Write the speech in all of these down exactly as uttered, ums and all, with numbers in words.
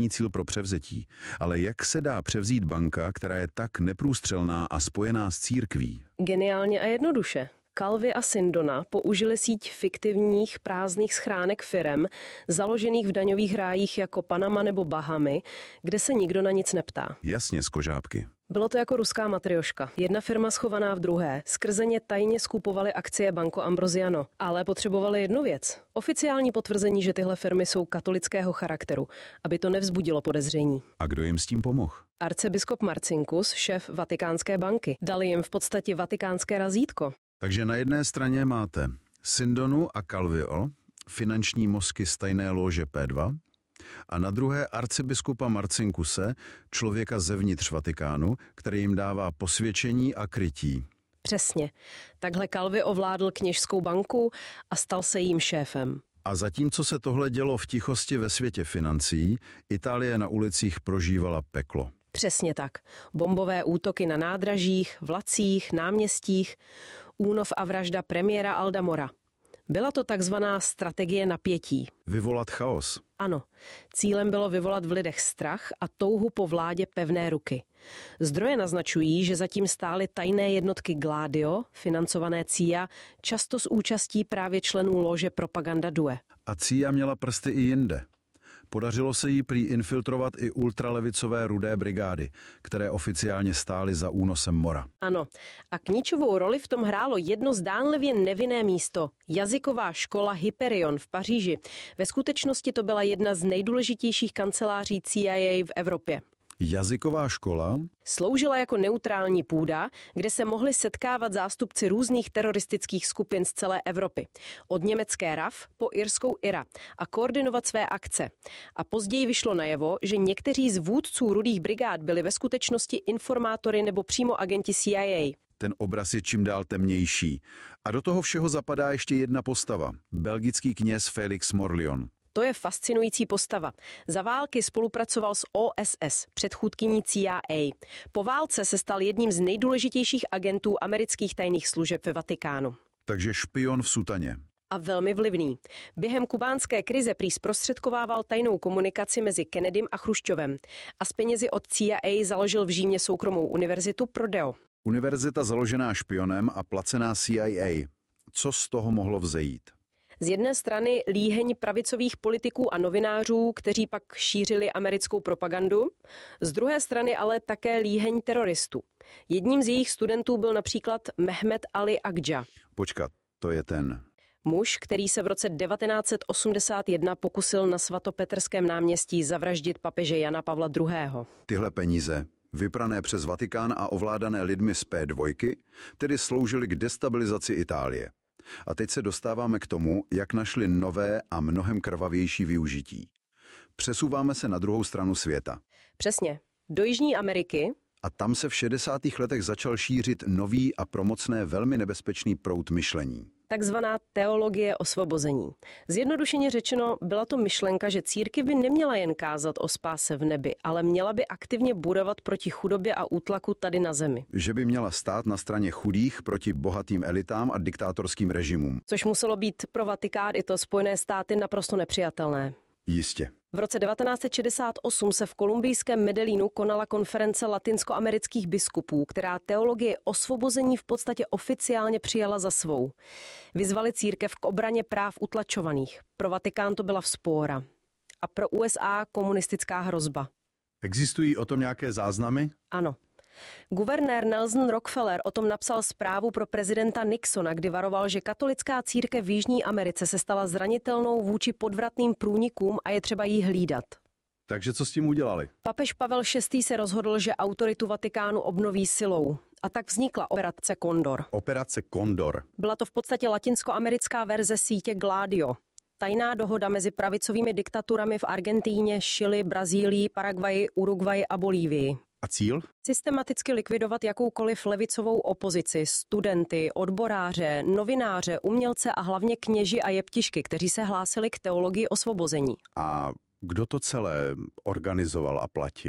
cíl pro převzetí, ale jak se dá převzít banka, která je tak neprůstřelná a spojená s církví? Geniálně a jednoduše. Calvi a Sindona použili síť fiktivních prázdných schránek firem, založených v daňových rájích jako Panama nebo Bahamy, kde se nikdo na nic neptá. Jasně, z kožápky. Bylo to jako ruská matrioška. Jedna firma schovaná v druhé. Skrze ně tajně skupovali akcie Banco Ambrosiano. Ale potřebovali jednu věc. Oficiální potvrzení, že tyhle firmy jsou katolického charakteru, aby to nevzbudilo podezření. A kdo jim s tím pomohl? Arcibiskup Marcinkus, šéf Vatikánské banky. Dali jim v podstatě vatikánské razítko. Takže na jedné straně máte Sindonu a Calvio, finanční mozky z tajné lože P dva, a na druhé arcibiskupa Marcinkuse, člověka zevnitř Vatikánu, který jim dává posvědčení a krytí. Přesně. Takhle Calvi ovládl kněžskou banku a stal se jím šéfem. A zatímco se tohle dělo v tichosti ve světě financí, Itálie na ulicích prožívala peklo. Přesně tak. Bombové útoky na nádražích, vlacích, náměstích, únov a vražda premiéra Alda Mora. Byla to takzvaná strategie napětí. Vyvolat chaos. Ano, cílem bylo vyvolat v lidech strach a touhu po vládě pevné ruky. Zdroje naznačují, že zatím stály tajné jednotky Gladio, financované C I A, často s účastí právě členů lože Propaganda Due. A C I A měla prsty i jinde. Podařilo se jí prý infiltrovat i ultralevicové rudé brigády, které oficiálně stály za únosem Mora. Ano, a klíčovou roli v tom hrálo jedno zdánlivě nevinné místo, jazyková škola Hyperion v Paříži. Ve skutečnosti to byla jedna z nejdůležitějších kanceláří C I A v Evropě. Jazyková škola sloužila jako neutrální půda, kde se mohli setkávat zástupci různých teroristických skupin z celé Evropy. Od německé R A F po irskou I R A a koordinovat své akce. A později vyšlo najevo, že někteří z vůdců rudých brigád byli ve skutečnosti informátory nebo přímo agenti C I A. Ten obraz je čím dál temnější. A do toho všeho zapadá ještě jedna postava. Belgický kněz Félix Morlion. To je fascinující postava. Za války spolupracoval s O S S, předchůdkyní C I A. Po válce se stal jedním z nejdůležitějších agentů amerických tajných služeb ve Vatikánu. Takže špion v sutaně. A velmi vlivný. Během kubánské krize prý zprostředkovával tajnou komunikaci mezi Kennedym a Chruščovem a z penězi od C I A založil v Římě soukromou univerzitu pro Deo. Univerzita založená špionem a placená C I A. Co z toho mohlo vzejít? Z jedné strany líheň pravicových politiků a novinářů, kteří pak šířili americkou propagandu, z druhé strany ale také líheň teroristů. Jedním z jejich studentů byl například Mehmet Ali Agca. Počkat, to je ten... Muž, který se v roce devatenáct set osmdesát jedna pokusil na svatopetrském náměstí zavraždit papeže Jana Pavla druhého. Tyhle peníze, vyprané přes Vatikán a ovládané lidmi z P dva, tedy sloužily k destabilizaci Itálie. A teď se dostáváme k tomu, jak našli nové a mnohem krvavější využití. Přesouváme se na druhou stranu světa. Přesně. Do Jižní Ameriky. A tam se v šedesátých letech začal šířit nový a pro mocné velmi nebezpečný proud myšlení. Takzvaná teologie osvobození. Zjednodušeně řečeno, byla to myšlenka, že církev by neměla jen kázat o spáse v nebi, ale měla by aktivně bojovat proti chudobě a útlaku tady na zemi. Že by měla stát na straně chudých proti bohatým elitám a diktátorským režimům. Což muselo být pro Vatikán i to Spojené státy naprosto nepřijatelné. Jistě. V roce devatenáct set šedesát osm se v kolumbijském Medellínu konala konference latinskoamerických biskupů, která teologii osvobození v podstatě oficiálně přijala za svou. Vyzvali církev k obraně práv utlačovaných. Pro Vatikán to byla vzpóra. A pro U S A komunistická hrozba. Existují o tom nějaké záznamy? Ano. Guvernér Nelson Rockefeller o tom napsal zprávu pro prezidenta Nixona, kdy varoval, že katolická církev v Jižní Americe se stala zranitelnou vůči podvratným průnikům a je třeba jí hlídat. Takže co s tím udělali? Papež Pavel šestý se rozhodl, že autoritu Vatikánu obnoví silou. A tak vznikla operace Condor. Operace Condor. Byla to v podstatě latinskoamerická verze sítě Gladio. Tajná dohoda mezi pravicovými diktaturami v Argentíně, Chile, Brazílii, Paraguaji, Uruguayi a Bolívii. A cíl? Systematicky likvidovat jakoukoliv levicovou opozici, studenty, odboráře, novináře, umělce a hlavně kněži a jeptišky, kteří se hlásili k teologii osvobození. A kdo to celé organizoval a platil?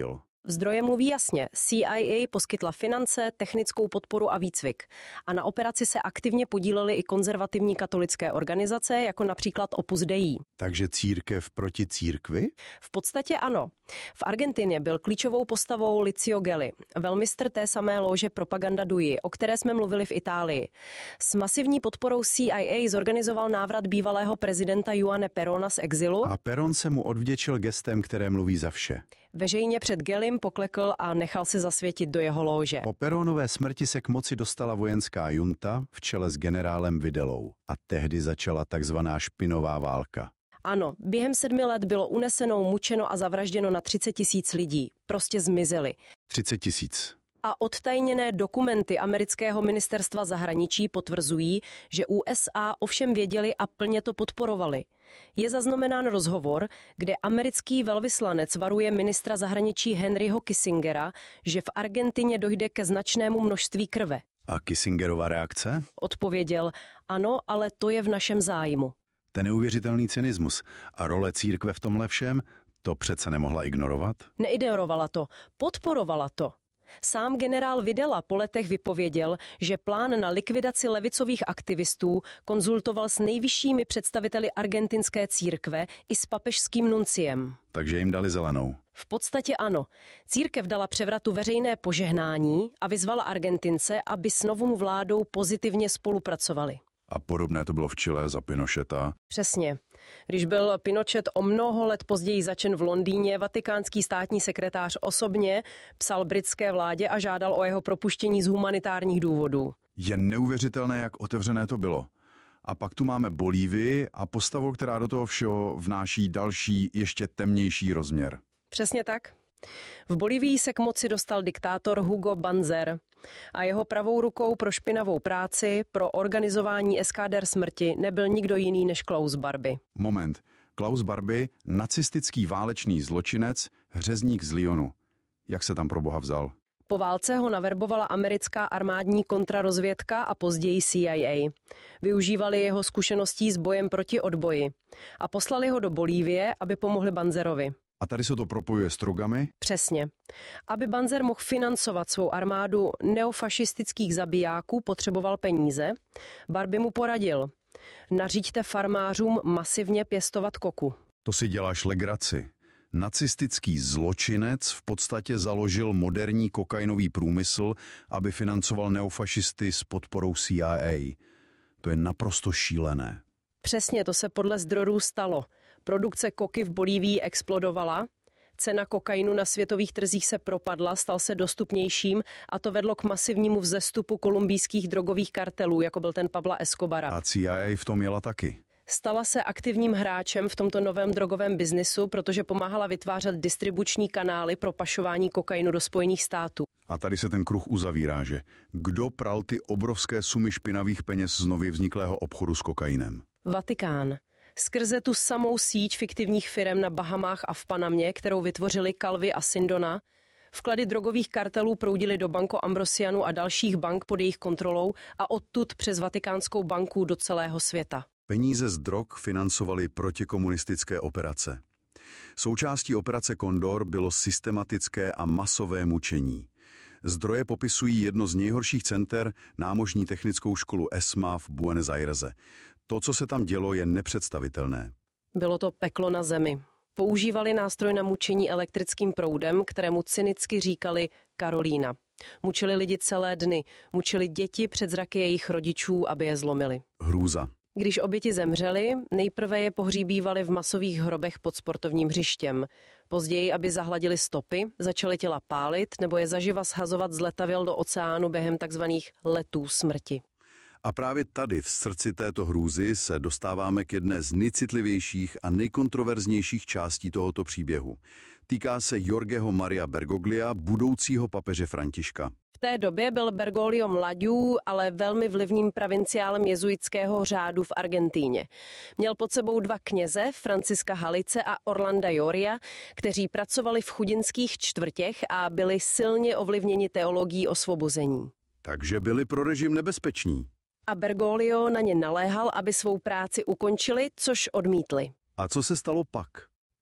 Zdroje mluví jasně. C I A poskytla finance, technickou podporu a výcvik. A na operaci se aktivně podílely i konzervativní katolické organizace, jako například Opus Dei. Takže církev proti církvi? V podstatě ano. V Argentině byl klíčovou postavou Licio Gelli, velmistr té samé lóže Propaganda Dui, o které jsme mluvili v Itálii. S masivní podporou C I A zorganizoval návrat bývalého prezidenta Juana Perona z exilu. A Peron se mu odvděčil gestem, které mluví za vše. Veřejně před Gellim poklekl a nechal se zasvětit do jeho lóže. Po Peronové smrti se k moci dostala vojenská junta v čele s generálem Videlou. A tehdy začala takzvaná špinová válka. Ano, během sedmi let bylo uneseno, mučeno a zavražděno na třicet tisíc lidí. Prostě zmizeli. třicet tisíc. A odtajněné dokumenty amerického ministerstva zahraničí potvrzují, že U S A ovšem věděli a plně to podporovali. Je zaznamenán rozhovor, kde americký velvyslanec varuje ministra zahraničí Henryho Kissingera, že v Argentině dojde ke značnému množství krve. A Kissingerova reakce? Odpověděl, ano, ale to je v našem zájmu. Ten neuvěřitelný cynismus a role církve v tomhle všem, to přece nemohla ignorovat? Neignorovala to, podporovala to. Sám generál Videla po letech vypověděl, že plán na likvidaci levicových aktivistů konzultoval s nejvyššími představiteli argentinské církve i s papežským nunciem. Takže jim dali zelenou. V podstatě ano. Církev dala převratu veřejné požehnání a vyzvala Argentince, aby s novou vládou pozitivně spolupracovali. A podobné to bylo v Chile za Pinocheta. Přesně. Když byl Pinochet o mnoho let později začen v Londýně, vatikánský státní sekretář osobně psal britské vládě a žádal o jeho propuštění z humanitárních důvodů. Je neuvěřitelné, jak otevřené to bylo. A pak tu máme Bolívii a postavu, která do toho všeho vnáší další, ještě temnější rozměr. Přesně tak. V Bolívii se k moci dostal diktátor Hugo Banzer a jeho pravou rukou pro špinavou práci, pro organizování eskader smrti nebyl nikdo jiný než Klaus Barbie. Moment. Klaus Barbie, nacistický válečný zločinec, řezník z Lyonu. Jak se tam pro boha vzal? Po válce ho naverbovala americká armádní kontrarozvědka a později C I A. Využívali jeho zkušeností s bojem proti odboji a poslali ho do Bolívie, aby pomohli Banzerovi. A tady se to propojuje s drogami? Přesně. Aby Banzer mohl financovat svou armádu neofašistických zabijáků, potřeboval peníze. Barbie mu poradil. Nařiďte farmářům masivně pěstovat koku. To si děláš legraci. Nacistický zločinec v podstatě založil moderní kokainový průmysl, aby financoval neofašisty s podporou C I A. To je naprosto šílené. Přesně, to se podle zdrojů stalo. Produkce koky v Bolívii explodovala, cena kokainu na světových trzích se propadla, stal se dostupnějším a to vedlo k masivnímu vzestupu kolumbijských drogových kartelů, jako byl ten Pabla Escobara. A C I A v tom jela taky. Stala se aktivním hráčem v tomto novém drogovém biznisu, protože pomáhala vytvářet distribuční kanály pro pašování kokainu do Spojených států. A tady se ten kruh uzavírá, že kdo pral ty obrovské sumy špinavých peněz z nově vzniklého obchodu s kokainem? Vatikán. Skrze tu samou síť fiktivních firem na Bahamách a v Panamě, kterou vytvořili Calvi a Sindona, vklady drogových kartelů proudily do Banco Ambrosianu a dalších bank pod jejich kontrolou a odtud přes Vatikánskou banku do celého světa. Peníze z drog financovaly protikomunistické operace. Součástí operace Condor bylo systematické a masové mučení. Zdroje popisují jedno z nejhorších center, námořní technickou školu ESMA v Buenos Airese. To, co se tam dělo, je nepředstavitelné. Bylo to peklo na zemi. Používali nástroj na mučení elektrickým proudem, kterému cynicky říkali Karolína. Mučili lidi celé dny, mučili děti před zraky jejich rodičů, aby je zlomili. Hrůza. Když oběti zemřely, nejprve je pohřbívali v masových hrobech pod sportovním hřištěm. Později, aby zahladili stopy, začali těla pálit nebo je zaživa shazovat z letadel do oceánu během takzvaných letů smrti. A právě tady v srdci této hrůzy se dostáváme k jedné z nejcitlivějších a nejkontroverznějších částí tohoto příběhu. Týká se Jorgeho Maria Bergoglia, budoucího papeže Františka. V té době byl Bergoglio mladý, ale velmi vlivným provinciálem jezuitského řádu v Argentíně. Měl pod sebou dva kněze, Franciska Halice a Orlanda Joria, kteří pracovali v chudinských čtvrtěch a byli silně ovlivněni teologií osvobození. Takže byli pro režim nebezpeční. A Bergoglio na ně naléhal, aby svou práci ukončili, což odmítli. A co se stalo pak?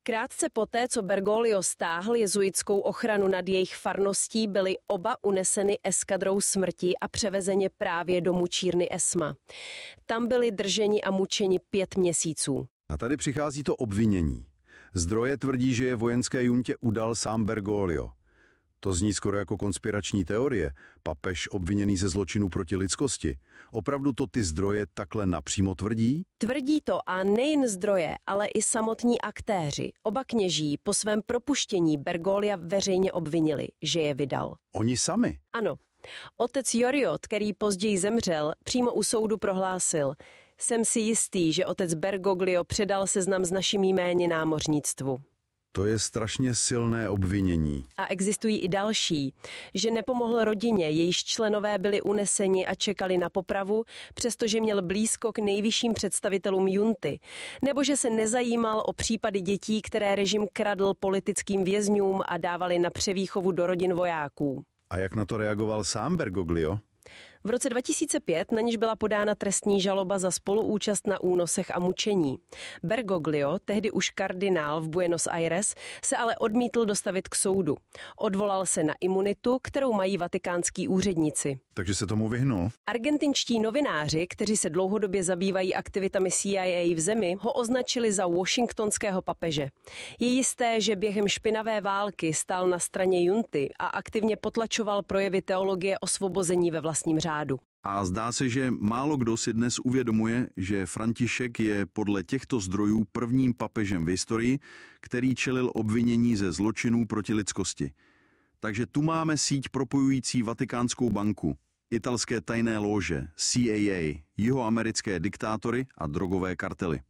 Krátce poté, co Bergoglio stáhl jezuitskou ochranu nad jejich farností, byly oba uneseny eskadrou smrti a převezeni právě do mučírny Esma. Tam byli drženi a mučeni pět měsíců. A tady přichází to obvinění. Zdroje tvrdí, že je vojenské juntě udal sám Bergoglio. To zní skoro jako konspirační teorie. Papež obviněný ze zločinu proti lidskosti. Opravdu to ty zdroje takhle napřímo tvrdí? Tvrdí to a nejen zdroje, ale i samotní aktéři. Oba kněží po svém propuštění Bergoglia veřejně obvinili, že je vydal. Oni sami? Ano. Otec Joriot, který později zemřel, přímo u soudu prohlásil: jsem si jistý, že otec Bergoglio předal seznam s našimi jmény námořnictvu. To je strašně silné obvinění. A existují i další, že nepomohl rodině, jejíž členové byli uneseni a čekali na popravu, přestože měl blízko k nejvyšším představitelům junty, nebo že se nezajímal o případy dětí, které režim kradl politickým vězňům a dávali na převýchovu do rodin vojáků. A jak na to reagoval sám Bergoglio? V roce dva tisíce pět na něž byla podána trestní žaloba za spoluúčast na únosech a mučení. Bergoglio, tehdy už kardinál v Buenos Aires, se ale odmítl dostavit k soudu. Odvolal se na imunitu, kterou mají vatikánský úředníci. Takže se tomu vyhnul? Argentinští novináři, kteří se dlouhodobě zabývají aktivitami C I A v zemi, ho označili za washingtonského papeže. Je jisté, že během špinavé války stál na straně junty a aktivně potlačoval projevy teologie osvobození ve vlastním řádu. A zdá se, že málo kdo si dnes uvědomuje, že František je podle těchto zdrojů prvním papežem v historii, který čelil obvinění ze zločinů proti lidskosti. Takže tu máme síť propojující Vatikánskou banku, italské tajné lóže, C I A, jihoamerické diktátory a drogové kartely.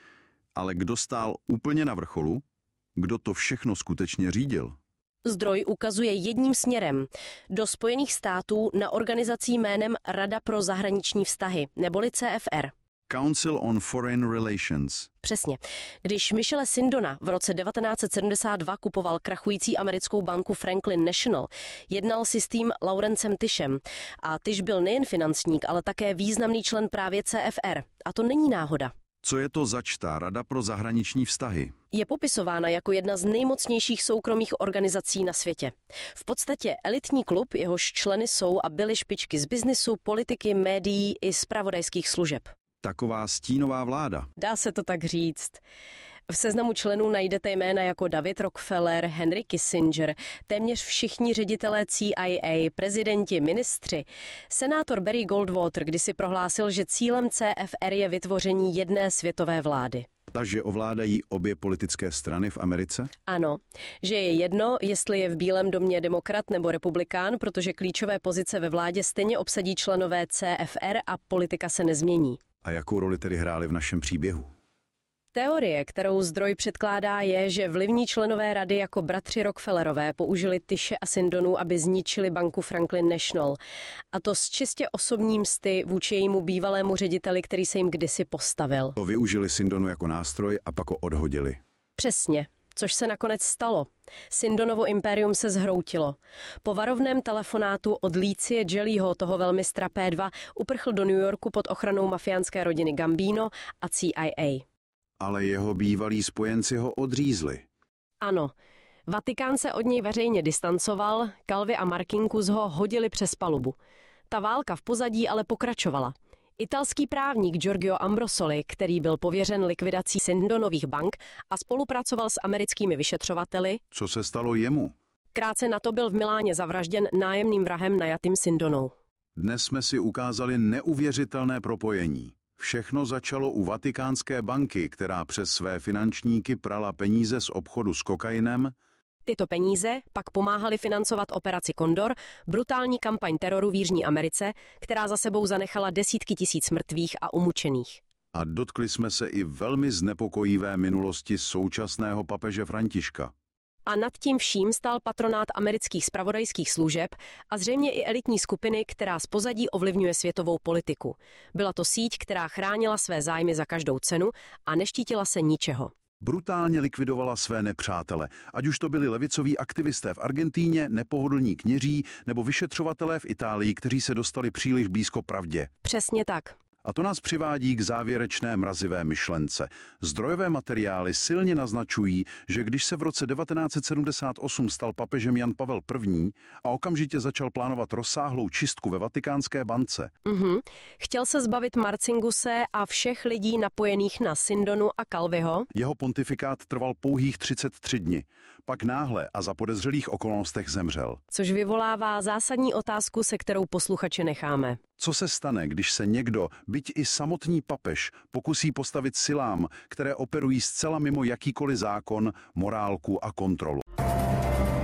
Ale kdo stál úplně na vrcholu? Kdo to všechno skutečně řídil? Zdroj ukazuje jedním směrem do Spojených států na organizaci jménem Rada pro zahraniční vztahy, neboli C F R. Council on Foreign Relations. Přesně. Když Michele Sindona v roce devatenáct set sedmdesát dva kupoval krachující americkou banku Franklin National, jednal si s tím Laurencem Tishem. A Tish byl nejen financník, ale také významný člen právě C F R. A to není náhoda. Co je to zač ta Rada pro zahraniční vztahy? Je popisována jako jedna z nejmocnějších soukromých organizací na světě. V podstatě elitní klub, jehož členy jsou a byly špičky z biznisu, politiky, médií i zpravodajských služeb. Taková stínová vláda. Dá se to tak říct. V seznamu členů najdete jména jako David Rockefeller, Henry Kissinger, téměř všichni ředitelé C I A, prezidenti, ministři. Senátor Barry Goldwater kdysi prohlásil, že cílem C F R je vytvoření jedné světové vlády. Takže ovládají obě politické strany v Americe? Ano, že je jedno, jestli je v Bílém domě demokrat nebo republikán, protože klíčové pozice ve vládě stejně obsadí členové C F R a politika se nezmění. A jakou roli tedy hráli v našem příběhu? Teorie, kterou zdroj předkládá, je, že vlivní členové rady jako bratři Rockefellerové použili Tishe a Sindonu, aby zničili banku Franklin National. A to s čistě osobní msty vůči jejímu bývalému řediteli, který se jim kdysi postavil. To využili Sindonu jako nástroj a pak ho odhodili. Přesně. Což se nakonec stalo. Sindonovo impérium se zhroutilo. Po varovném telefonátu od Lície Jellyho, toho velmistra P dva, uprchl do New Yorku pod ochranou mafiánské rodiny Gambino a C I A. Ale jeho bývalí spojenci ho odřízli. Ano. Vatikán se od něj veřejně distancoval, Calvi a Marcinkus ho hodili přes palubu. Ta válka v pozadí ale pokračovala. Italský právník Giorgio Ambrosoli, který byl pověřen likvidací Sindonových bank a spolupracoval s americkými vyšetřovateli. Co se stalo jemu? Krátce na to byl v Miláně zavražděn nájemným vrahem najatým Sindonou. Dnes jsme si ukázali neuvěřitelné propojení. Všechno začalo u Vatikánské banky, která přes své finančníky prala peníze z obchodu s kokainem. Tyto peníze pak pomáhaly financovat operaci Condor, brutální kampaň teroru v Jižní Americe, která za sebou zanechala desítky tisíc mrtvých a umučených. A dotkli jsme se i velmi znepokojivé minulosti současného papeže Františka. A nad tím vším stál patronát amerických zpravodajských služeb a zřejmě i elitní skupiny, která z pozadí ovlivňuje světovou politiku. Byla to síť, která chránila své zájmy za každou cenu a neštítila se ničeho. Brutálně likvidovala své nepřátele, ať už to byli levicoví aktivisté v Argentíně, nepohodlní kněží nebo vyšetřovatelé v Itálii, kteří se dostali příliš blízko pravdě. Přesně tak. A to nás přivádí k závěrečné mrazivé myšlence. Zdrojové materiály silně naznačují, že když se v roce devatenáct set sedmdesát osm stal papežem Jan Pavel I. A okamžitě začal plánovat rozsáhlou čistku ve Vatikánské bance. Mm-hmm. Chtěl se zbavit Marcinguse a všech lidí napojených na Sindonu a Calviho. Jeho pontifikát trval pouhých třicet tři dní. Pak náhle a za podezřelých okolnostech zemřel. Což vyvolává zásadní otázku, se kterou posluchače necháme. Co se stane, když se někdo, byť i samotný papež, pokusí postavit silám, které operují zcela mimo jakýkoliv zákon, morálku a kontrolu?